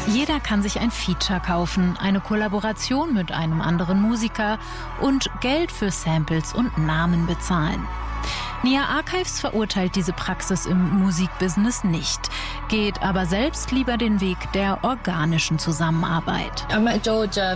Jeder kann sich ein Feature kaufen, eine Kollaboration mit einem anderen Musiker und Geld für Samples und Namen bezahlen. Nia Archives verurteilt diese Praxis im Musikbusiness nicht, geht aber selbst lieber den Weg der organischen Zusammenarbeit.